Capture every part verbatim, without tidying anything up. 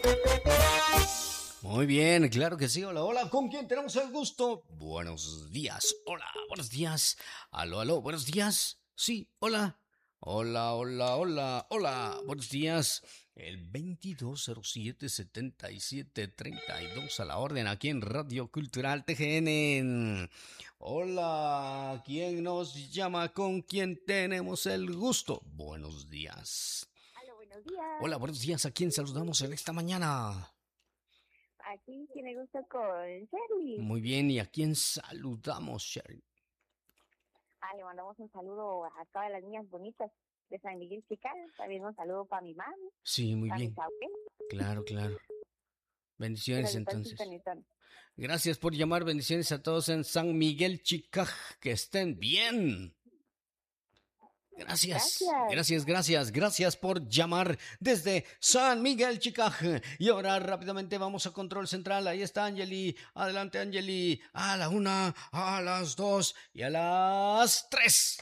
Muy bien, claro que sí. Hola, hola, ¿con quién tenemos el gusto? Buenos días, hola, buenos días. Aló, aló, buenos días. Sí, hola. Hola, hola, hola, hola, buenos días. El veintidós cero siete setenta y siete treinta y dos a la orden aquí en Radio Cultural T G N. Hola, ¿quién nos llama? ¿Con quién tenemos el gusto? Buenos días. Hola, buenos días. Hola, buenos días. ¿A quién saludamos en esta mañana? Aquí tiene gusto con Sherry. Muy bien, ¿y a quién saludamos, Sherry? Ah, le mandamos un saludo a todas las niñas bonitas de San Miguel Chicana. También un saludo para mi mami, Sí, muy para mis bien. abuelos. Claro, claro. Bendiciones entonces. Sintonizando. Gracias por llamar. Bendiciones a todos en San Miguel Chicaj. Que estén bien. Gracias, Gracias. gracias, gracias, gracias por llamar desde San Miguel Chicaj. Y ahora rápidamente vamos a Control Central. Ahí está Angeli. Adelante, Angeli. A la una, a las dos y a las tres.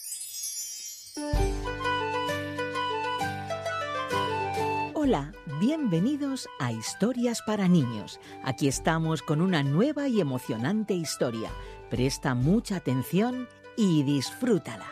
Hola, bienvenidos a Historias para Niños. Aquí estamos con una nueva y emocionante historia. Presta mucha atención y disfrútala.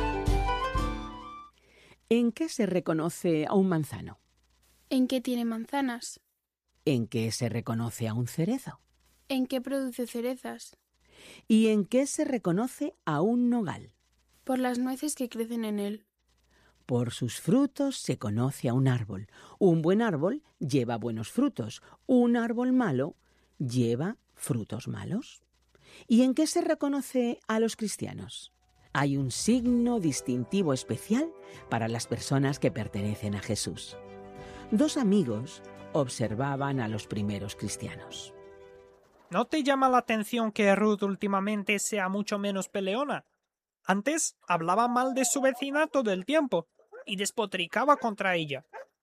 ¿En qué se reconoce a un manzano? ¿En qué tiene manzanas? ¿En qué se reconoce a un cerezo? ¿En qué produce cerezas? ¿Y en qué se reconoce a un nogal? Por las nueces que crecen en él. Por sus frutos se conoce a un árbol. Un buen árbol lleva buenos frutos. Un árbol malo lleva frutos malos. ¿Y en qué se reconoce a los cristianos? Hay un signo distintivo especial para las personas que pertenecen a Jesús. Dos amigos observaban a los primeros cristianos. ¿No te llama la atención que Ruth últimamente sea mucho menos peleona? Antes hablaba mal de su vecina todo el tiempo y despotricaba contra ella.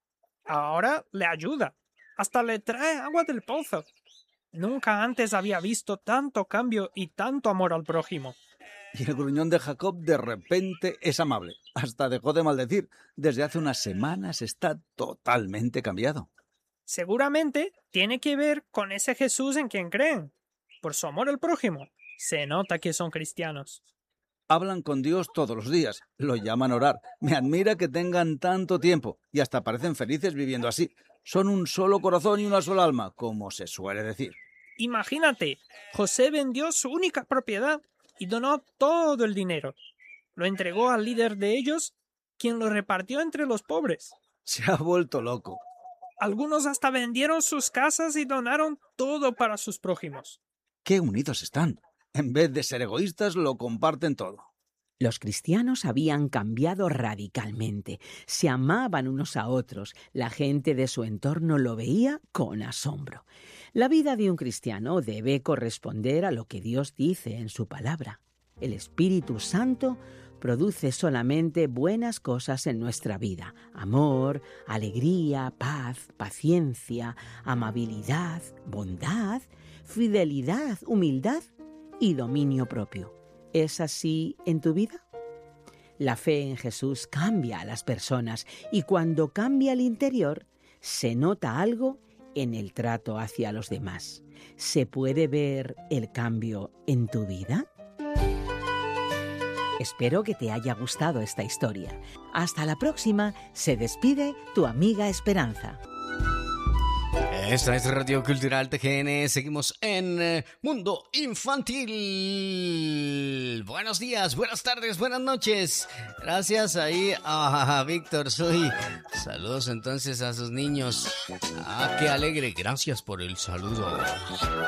Ahora le ayuda, hasta le trae agua del pozo. Nunca antes había visto tanto cambio y tanto amor al prójimo. Y el gruñón de Jacob de repente es amable. Hasta dejó de maldecir. Desde hace unas semanas está totalmente cambiado. Seguramente tiene que ver con ese Jesús en quien creen. Por su amor al prójimo, se nota que son cristianos. Hablan con Dios todos los días. Lo llaman orar. Me admira que tengan tanto tiempo. Y hasta parecen felices viviendo así. Son un solo corazón y una sola alma, como se suele decir. Imagínate, José vendió su única propiedad y donó todo el dinero. Lo entregó al líder de ellos, quien lo repartió entre los pobres. Se ha vuelto loco. Algunos hasta vendieron sus casas y donaron todo para sus prójimos. ¡Qué unidos están! En vez de ser egoístas, lo comparten todo. Los cristianos habían cambiado radicalmente. Se amaban unos a otros. La gente de su entorno lo veía con asombro. La vida de un cristiano debe corresponder a lo que Dios dice en su palabra. El Espíritu Santo produce solamente buenas cosas en nuestra vida: amor, alegría, paz, paciencia, amabilidad, bondad, fidelidad, humildad y dominio propio. ¿Es así en tu vida? La fe en Jesús cambia a las personas y cuando cambia el interior, se nota algo en el trato hacia los demás. ¿Se puede ver el cambio en tu vida? Espero que te haya gustado esta historia. Hasta la próxima. Se despide tu amiga Esperanza. Esta es Radio Cultural T G N. Seguimos en eh, Mundo Infantil. Buenos días, buenas tardes, buenas noches. Gracias ahí a, a Víctor Soy. Saludos entonces a sus niños. Ah, qué alegre. Gracias por el saludo.